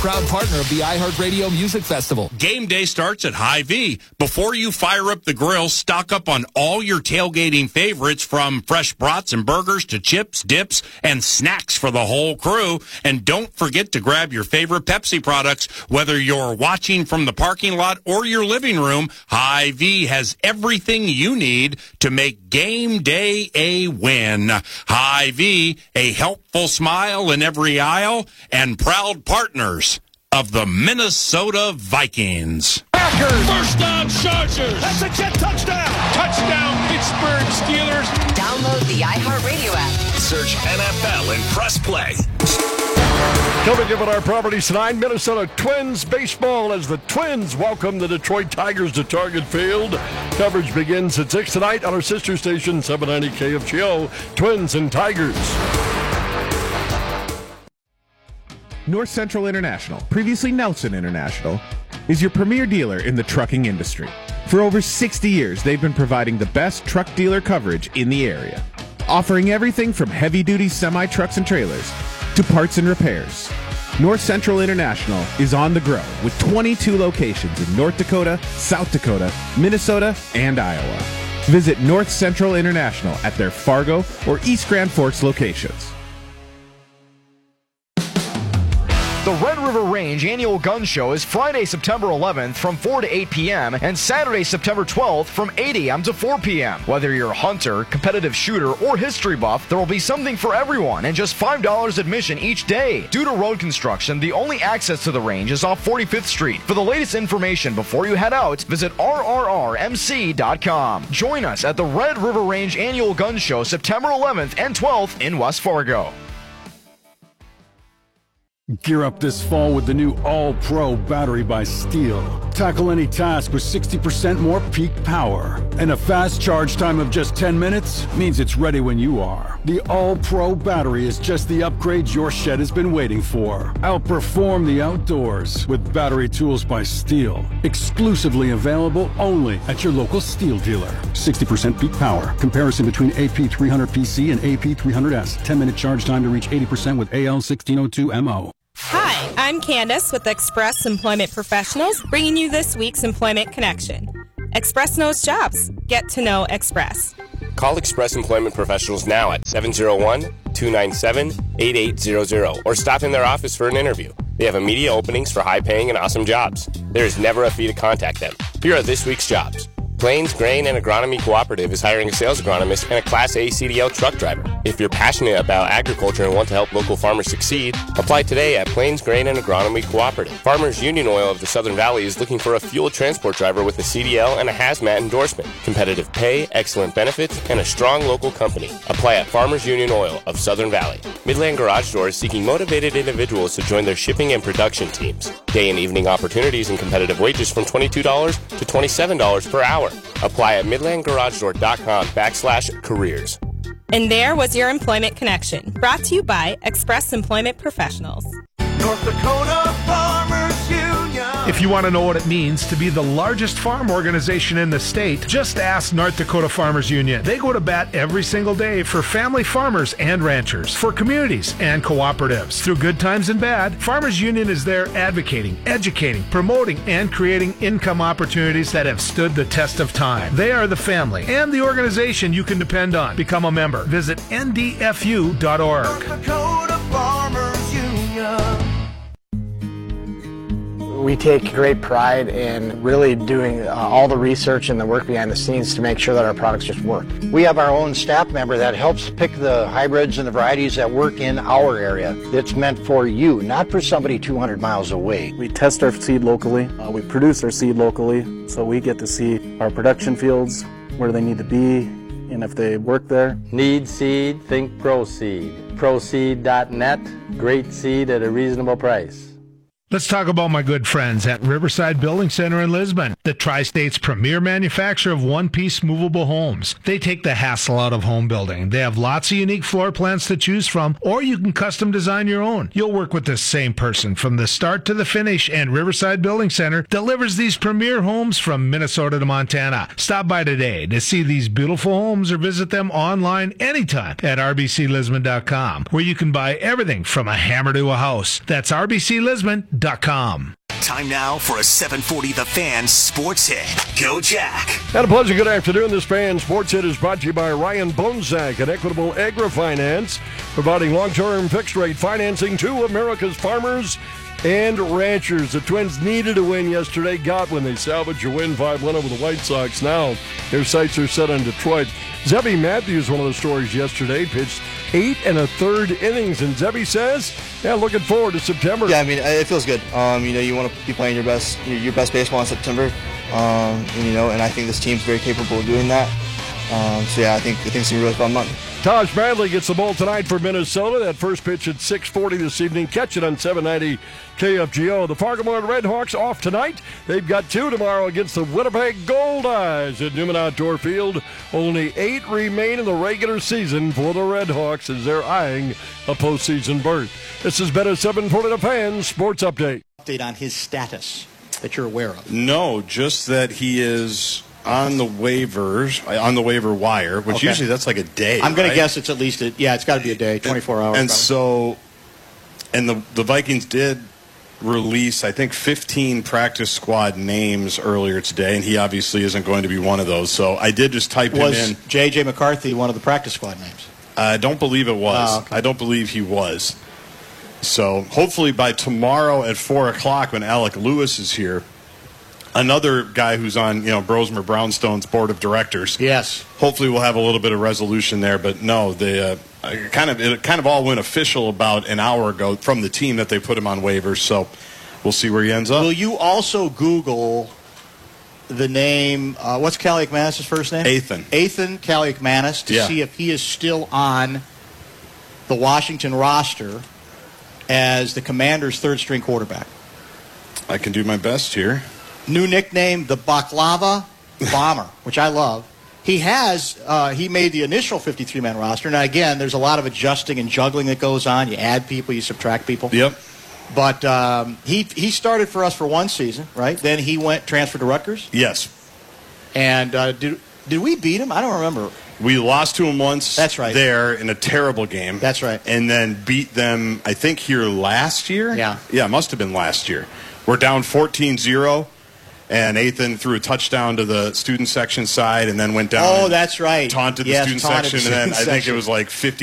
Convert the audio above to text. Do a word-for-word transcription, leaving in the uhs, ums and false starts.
proud partner of the iHeartRadio Music Festival. Game day starts at Hy-Vee. Before you fire up the grill, stock up on all your tailgating favorites, from fresh brats and burgers to chips, dips, and snacks for the whole crew. And don't forget to grab your favorite Pepsi products. Whether you're watching from the parking lot or your living room, Hy-Vee has everything you need to make game day a win. Hy-Vee, a helpful smile in every aisle, and proud partners of the Minnesota Vikings. Packers. First down, Chargers. That's a jet touchdown. Touchdown, Pittsburgh Steelers. Download the iHeartRadio app. Search N F L and press play. Coming up on our properties tonight, Minnesota Twins baseball as the Twins welcome the Detroit Tigers to Target Field. Coverage begins at six tonight on our sister station, seven ninety K F G O, Twins and Tigers. North Central International, previously Nelson International, is your premier dealer in the trucking industry. For over sixty years, they've been providing the best truck dealer coverage in the area, offering everything from heavy-duty semi-trucks and trailers to parts and repairs. North Central International is on the grow with twenty-two locations in North Dakota, South Dakota, Minnesota, and Iowa. Visit North Central International at their Fargo or East Grand Forks locations. The Red River Range Annual Gun Show is Friday, September eleventh from four to eight p.m. and Saturday, September twelfth from eight a.m. to four p.m. Whether you're a hunter, competitive shooter, or history buff, there will be something for everyone and just five dollars admission each day. Due to road construction, the only access to the range is off forty-fifth Street. For the latest information before you head out, visit R R R M C dot com. Join us at the Red River Range Annual Gun Show September eleventh and twelfth in West Fargo. Gear up this fall with the new All-Pro battery by Steel. Tackle any task with sixty percent more peak power. And a fast charge time of just ten minutes means it's ready when you are. The All-Pro battery is just the upgrade your shed has been waiting for. Outperform the outdoors with battery tools by Steel. Exclusively available only at your local Steel dealer. sixty percent peak power. Comparison between A P three hundred P C and A P three hundred S. ten minute charge time to reach eighty percent with A L sixteen oh two M O. Hi, I'm Candace with Express Employment Professionals, bringing you this week's Employment Connection. Express knows jobs. Get to know Express. Call Express Employment Professionals now at seven oh one, two nine seven, eight eight zero zero or stop in their office for an interview. They have immediate openings for high-paying and awesome jobs. There is never a fee to contact them. Here are this week's jobs. Plains Grain and Agronomy Cooperative is hiring a sales agronomist and a Class A C D L truck driver. If you're passionate about agriculture and want to help local farmers succeed, apply today at Plains Grain and Agronomy Cooperative. Farmers Union Oil of the Southern Valley is looking for a fuel transport driver with a C D L and a hazmat endorsement. Competitive pay, excellent benefits, and a strong local company. Apply at Farmers Union Oil of Southern Valley. Midland Garage Door is seeking motivated individuals to join their shipping and production teams. Day and evening opportunities and competitive wages from twenty-two dollars to twenty-seven dollars per hour. Apply at midlandgaragedoor.com backslash careers. And there was your Employment Connection, brought to you by Express Employment Professionals. North Dakota Farmers Union. If you want to know what it means to be the largest farm organization in the state, just ask North Dakota Farmers Union. They go to bat every single day for family farmers and ranchers, for communities and cooperatives. Through good times and bad, Farmers Union is there advocating, educating, promoting, and creating income opportunities that have stood the test of time. They are the family and the organization you can depend on. Become a member. Visit N D F U dot org. North Dakota Farmers Union. We take great pride in really doing uh, all the research and the work behind the scenes to make sure that our products just work. We have our own staff member that helps pick the hybrids and the varieties that work in our area. It's meant for you, not for somebody two hundred miles away. We test our seed locally. Uh, we produce our seed locally, so we get to see our production fields, where they need to be, and if they work there. Need seed, think ProSeed. ProSeed dot net, great seed at a reasonable price. Let's talk about my good friends at Riverside Building Center in Lisbon, the Tri-State's premier manufacturer of one-piece movable homes. They take the hassle out of home building. They have lots of unique floor plans to choose from, or you can custom design your own. You'll work with the same person from the start to the finish, and Riverside Building Center delivers these premier homes from Minnesota to Montana. Stop by today to see these beautiful homes or visit them online anytime at R B C Lisbon dot com, where you can buy everything from a hammer to a house. That's R B C Lisbon dot com. Time now for a seven forty The Fan Sports Hit. Go Jack. And a pleasant good afternoon. This Fan Sports Hit is brought to you by Ryan Bonsack at Equitable Agri-Finance, providing long-term fixed-rate financing to America's farmers and ranchers. The Twins needed a win yesterday, got when they salvaged a win five one over the White Sox. Now their sights are set on Detroit. Zebby Matthews, one of the stories yesterday, pitched eight and a third innings, and Zebby says, yeah, looking forward to September. Yeah, I mean, it feels good. Um, you know, you want to be playing your best your best baseball in September, um, and, you know, and I think this team's very capable of doing that. Um, so, yeah, I think, I think it's going to be a really fun month. Taj Bradley gets the ball tonight for Minnesota. That first pitch at six forty this evening. Catch it on seven ninety K F G O. The Fargo-Moorhead Redhawks off tonight. They've got two tomorrow against the Winnipeg Goldeyes at Newman Outdoor Field. Only eight remain in the regular season for the Redhawks as they're eyeing a postseason berth. This has been a seven forty The Fan Sports Update. Update on his status that you're aware of? No, just that he is on the waivers, on the waiver wire, which Okay. usually that's like a day. I'm going right? to guess it's at least, a, yeah, it's got to be a day, twenty-four hours. And probably. so, and the the Vikings did release, I think, fifteen practice squad names earlier today, and he obviously isn't going to be one of those. So I did just type Was him in. J J. McCarthy one of the practice squad names? I don't believe it was. Oh, okay. I don't believe he was. So hopefully by tomorrow at four o'clock when Alec Lewis is here, another guy who's on, you know, Brosmer Brownstone's board of directors. Yes. Hopefully we'll have a little bit of resolution there, but no, they uh, kind of it kind of all went official about an hour ago from the team that they put him on waivers. So we'll see where he ends up. Will you also Google the name? Uh, what's Kaliakmanis' first name? Athan. Athan Kaliakmanis to Yeah. see if he is still on the Washington roster as the Commanders' third-string quarterback. I can do my best here. New nickname, the Baklava Bomber, which I love. He has, uh, he made the initial fifty-three man roster. Now, again, there's a lot of adjusting and juggling that goes on. You add people, you subtract people. Yep. But um, he he started for us for one season, right? Then he went, transferred to Rutgers. Yes. And uh, did, did we beat him? I don't remember. We lost to him once. That's right. There in a terrible game. That's right. And then beat them, I think, here last year. Yeah. Yeah, it must have been last year. We're down fourteen zero. And Athan threw a touchdown to the student section side and then went down. Oh, and that's right. Taunted Yes, the student taunted section. the and then student I think section. it was like fifty